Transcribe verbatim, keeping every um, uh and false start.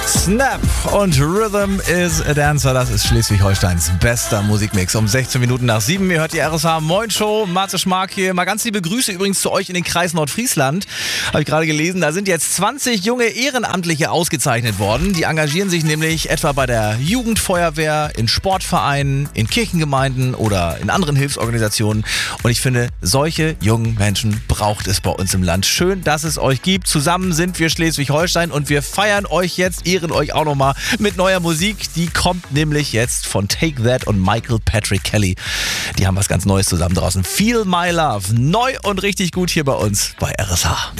Snap und Rhythm is a Dancer, das ist Schleswig-Holsteins bester Musikmix. Um sechzehn Minuten nach sieben, ihr hört die R S H Moin Show, Matze Schmark hier. Mal ganz liebe Grüße übrigens zu euch in den Kreis Nordfriesland. Habe ich gerade gelesen, da sind jetzt zwanzig junge Ehrenamtliche ausgezeichnet worden. Die engagieren sich nämlich etwa bei der Jugendfeuerwehr, in Sportvereinen, in Kirchengemeinden oder in anderen Hilfsorganisationen. Und ich finde, solche jungen Menschen braucht es bei uns im Land. Schön, dass es euch gibt. Zusammen sind wir Schleswig-Holstein und wir feiern euch jetzt, ehren euch auch nochmal mit neuer Musik. Die kommt nämlich jetzt von Take That und Michael Patrick Kelly. Die haben was ganz Neues zusammen draußen. Feel My Love. Neu und richtig gut hier bei uns bei R S H.